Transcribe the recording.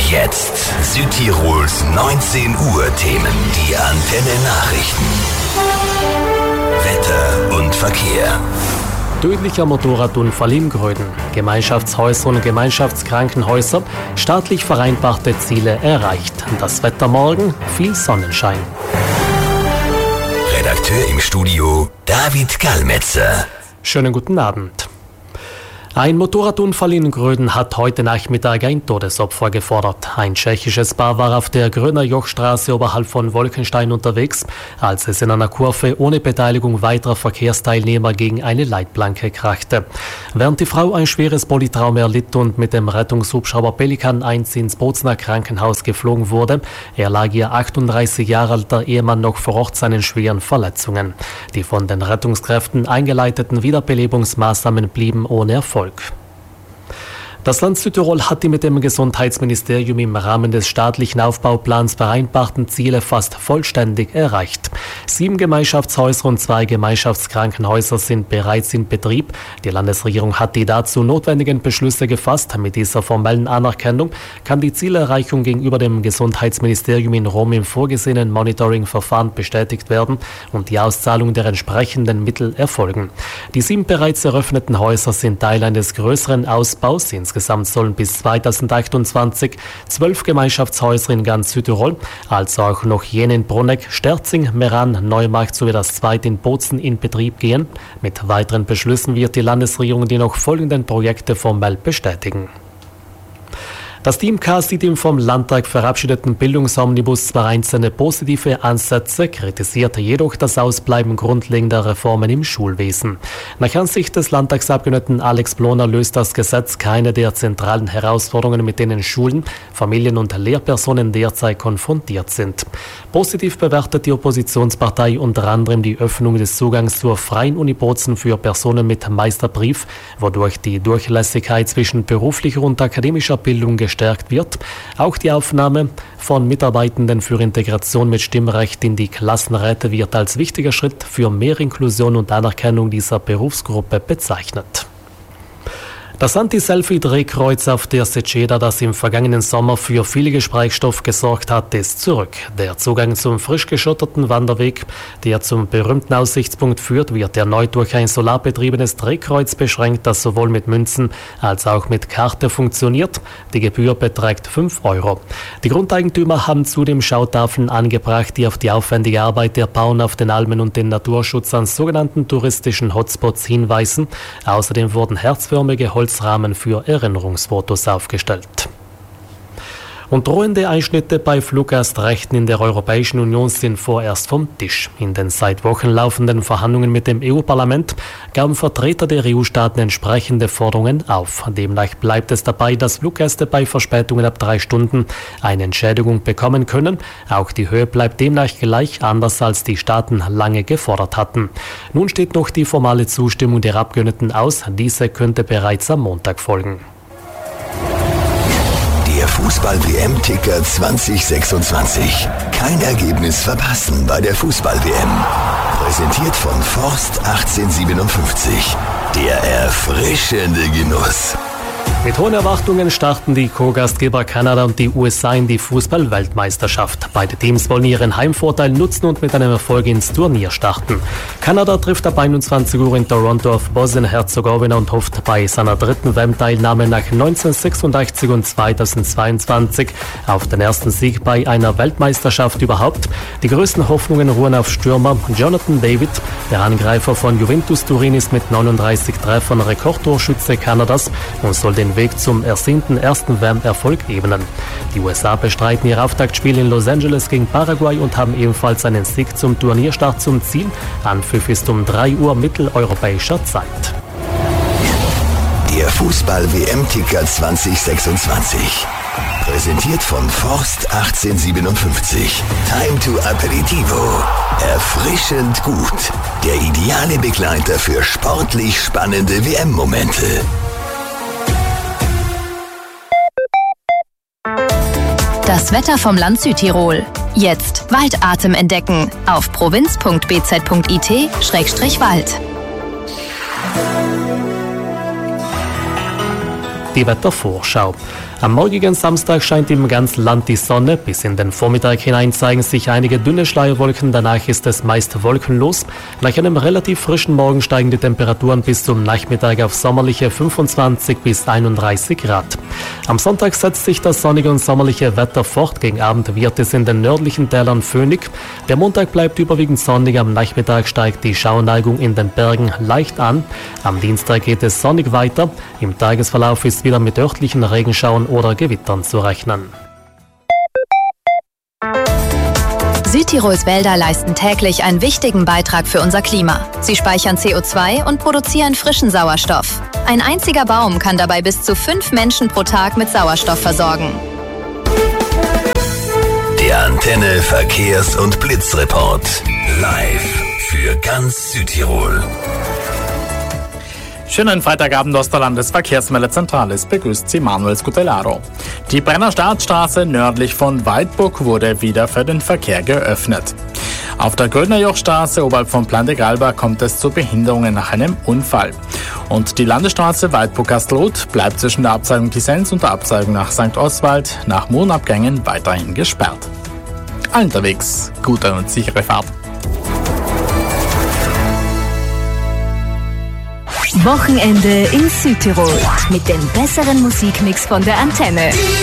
Jetzt Südtirols 19 Uhr Themen, die Antenne Nachrichten. Wetter und Verkehr. Tödlicher Motorradunfall in Gröden. Gemeinschaftshäuser und Gemeinschaftskrankenhäuser, staatlich vereinbarte Ziele erreicht. Das Wetter morgen, viel Sonnenschein. Redakteur im Studio David Gallmetzer. Schönen guten Abend. Ein Motorradunfall in Gröden hat heute Nachmittag ein Todesopfer gefordert. Ein tschechisches Paar war auf der Gröner Jochstraße oberhalb von Wolkenstein unterwegs, als es in einer Kurve ohne Beteiligung weiterer Verkehrsteilnehmer gegen eine Leitplanke krachte. Während die Frau ein schweres Polytrauma erlitt und mit dem Rettungshubschrauber Pelikan 1 ins Bozner Krankenhaus geflogen wurde, erlag ihr 38 Jahre alter Ehemann noch vor Ort seinen schweren Verletzungen. Die von den Rettungskräften eingeleiteten Wiederbelebungsmaßnahmen blieben ohne Erfolg. Das Land Südtirol hat die mit dem Gesundheitsministerium im Rahmen des staatlichen Aufbauplans vereinbarten Ziele fast vollständig erreicht. 7 Gemeinschaftshäuser und 2 Gemeinschaftskrankenhäuser sind bereits in Betrieb. Die Landesregierung hat die dazu notwendigen Beschlüsse gefasst. Mit dieser formellen Anerkennung kann die Zielerreichung gegenüber dem Gesundheitsministerium in Rom im vorgesehenen Monitoring-Verfahren bestätigt werden und die Auszahlung der entsprechenden Mittel erfolgen. Die 7 bereits eröffneten Häuser sind Teil eines größeren Ausbaus. Insgesamt sollen bis 2028 12 Gemeinschaftshäuser in ganz Südtirol, also auch noch jene in Bruneck, Sterzing, Meran, Neumarkt sowie das zweite in Bozen in Betrieb gehen. Mit weiteren Beschlüssen wird die Landesregierung die noch folgenden Projekte formell bestätigen. Das Team K sieht im vom Landtag verabschiedeten Bildungsomnibus zwar einzelne positive Ansätze, kritisiert jedoch das Ausbleiben grundlegender Reformen im Schulwesen. Nach Ansicht des Landtagsabgeordneten Alex Ploner löst das Gesetz keine der zentralen Herausforderungen, mit denen Schulen, Familien und Lehrpersonen derzeit konfrontiert sind. Positiv bewertet die Oppositionspartei unter anderem die Öffnung des Zugangs zur Freien Uni Bozen für Personen mit Meisterbrief, wodurch die Durchlässigkeit zwischen beruflicher und akademischer Bildung gestärkt wird. Auch die Aufnahme von Mitarbeitenden für Integration mit Stimmrecht in die Klassenräte wird als wichtiger Schritt für mehr Inklusion und Anerkennung dieser Berufsgruppe bezeichnet. Das Anti-Selfie-Drehkreuz auf der Seceda, das im vergangenen Sommer für viel Gesprächsstoff gesorgt hat, ist zurück. Der Zugang zum frisch geschotterten Wanderweg, der zum berühmten Aussichtspunkt führt, wird erneut durch ein solarbetriebenes Drehkreuz beschränkt, das sowohl mit Münzen als auch mit Karte funktioniert. Die Gebühr beträgt 5 €. Die Grundeigentümer haben zudem Schautafeln angebracht, die auf die aufwendige Arbeit der Bauern auf den Almen und den Naturschutz an sogenannten touristischen Hotspots hinweisen. Außerdem wurden herzförmige Holzrahmen für Erinnerungsfotos aufgestellt. Und drohende Einschnitte bei Fluggastrechten in der Europäischen Union sind vorerst vom Tisch. In den seit Wochen laufenden Verhandlungen mit dem EU-Parlament gaben Vertreter der EU-Staaten entsprechende Forderungen auf. Demnach bleibt es dabei, dass Fluggäste bei Verspätungen ab 3 Stunden eine Entschädigung bekommen können. Auch die Höhe bleibt demnach gleich, anders als die Staaten lange gefordert hatten. Nun steht noch die formale Zustimmung der Abgeordneten aus. Diese könnte bereits am Montag folgen. Der Fußball-WM-Ticker 2026. Kein Ergebnis verpassen bei der Fußball-WM. Präsentiert von Forst 1857. Der erfrischende Genuss. Mit hohen Erwartungen starten die Co-Gastgeber Kanada und die USA in die Fußball-Weltmeisterschaft. Beide Teams wollen ihren Heimvorteil nutzen und mit einem Erfolg ins Turnier starten. Kanada trifft ab 21 Uhr in Toronto auf Bosnien-Herzegowina und hofft bei seiner dritten WM-Teilnahme nach 1986 und 2022 auf den ersten Sieg bei einer Weltmeisterschaft überhaupt. Die größten Hoffnungen ruhen auf Stürmer Jonathan David. Der Angreifer von Juventus Turin ist mit 39 Treffern Rekordtorschütze Kanadas und soll den Weg zum ersehnten ersten WM-Erfolg ebnen. Die USA bestreiten ihr Auftaktspiel in Los Angeles gegen Paraguay und haben ebenfalls einen Sieg zum Turnierstart zum Ziel. Anpfiff ist um 3 Uhr mitteleuropäischer Zeit. Der Fußball-WM-Ticker 2026. Präsentiert von Forst 1857. Time to Aperitivo. Erfrischend gut. Der ideale Begleiter für sportlich spannende WM-Momente. Das Wetter vom Land Südtirol. Jetzt Waldatem entdecken auf provinz.bz.it/Wald. Die Wettervorschau. Am morgigen Samstag scheint im ganzen Land die Sonne. Bis in den Vormittag hinein zeigen sich einige dünne Schleierwolken. Danach ist es meist wolkenlos. Nach einem relativ frischen Morgen steigen die Temperaturen bis zum Nachmittag auf sommerliche 25 bis 31 Grad. Am Sonntag setzt sich das sonnige und sommerliche Wetter fort. Gegen Abend wird es in den nördlichen Tälern föhnig. Der Montag bleibt überwiegend sonnig. Am Nachmittag steigt die Schauerneigung in den Bergen leicht an. Am Dienstag geht es sonnig weiter. Im Tagesverlauf ist wieder mit örtlichen Regenschauern oder Gewittern zu rechnen. Südtirols Wälder leisten täglich einen wichtigen Beitrag für unser Klima. Sie speichern CO2 und produzieren frischen Sauerstoff. Ein einziger Baum kann dabei bis zu 5 Menschen pro Tag mit Sauerstoff versorgen. Der Antenne Verkehrs- und Blitzreport. Live für ganz Südtirol. Schönen Freitagabend aus der Landesverkehrsmeldezentrale. Es begrüßt Sie Manuel Scutellaro. Die Brenner Startstraße nördlich von Waldburg wurde wieder für den Verkehr geöffnet. Auf der Grödner-Joch-Straße oberhalb von Plan de Galba kommt es zu Behinderungen nach einem Unfall. Und die Landesstraße Waldburg-Kastelruth bleibt zwischen der Abzweigung Tisens und der Abzweigung nach St. Oswald nach Mondabgängen weiterhin gesperrt. Allen unterwegs, gute und sichere Fahrt. Wochenende in Südtirol mit dem besseren Musikmix von der Antenne.